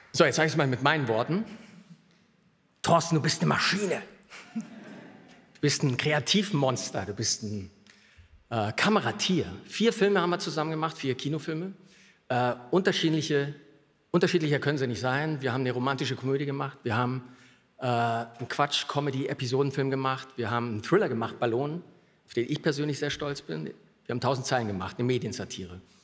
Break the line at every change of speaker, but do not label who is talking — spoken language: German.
So, jetzt sage ich es mal mit meinen Worten. Thorsten, du bist eine Maschine. Du bist ein Kreativmonster, du bist ein Kameratier. 4 Filme haben wir zusammen gemacht, 4 Kinofilme. Unterschiedlicher können sie nicht sein. Wir haben eine romantische Komödie gemacht, wir haben einen Quatsch-Comedy-Episodenfilm gemacht, wir haben einen Thriller gemacht, Ballon, auf den ich persönlich sehr stolz bin. Wir haben 1000 Zeilen gemacht, eine Mediensatire.